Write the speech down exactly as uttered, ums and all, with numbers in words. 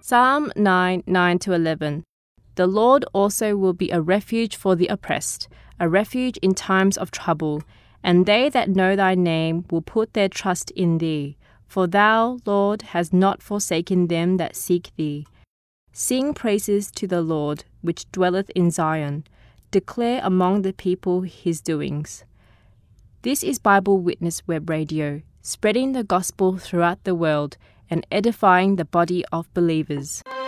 Psalm nine, nine to eleven. The Lord also will be a refuge for the oppressed, a refuge in times of trouble. And they that know thy name will put their trust in thee. For thou, Lord, hast not forsaken them that seek thee. Sing praises to the Lord, which dwelleth in Zion. Declare among the people his doings. This is Bible Witness Web Radio, spreading the gospel throughout the world and edifying the body of believers.